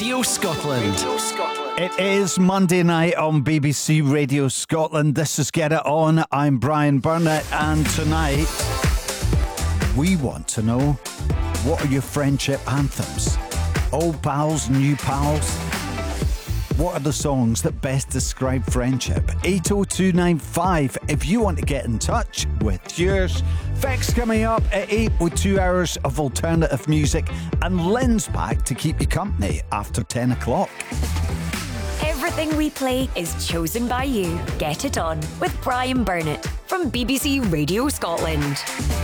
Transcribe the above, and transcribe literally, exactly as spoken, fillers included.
Radio Scotland. Radio Scotland. It is Monday night on B B C Radio Scotland. This is Get It On. I'm Brian Burnett, and tonight we want to know, what are your friendship anthems? Old pals, new pals? What are the songs that best describe friendship? eight oh two nine five if you want to get in touch with yours. Vex coming up at eight with two hours of alternative music, and Lynn's back to keep you company after ten o'clock. Everything we play is chosen by you. Get It On with Brian Burnett from B B C Radio Scotland.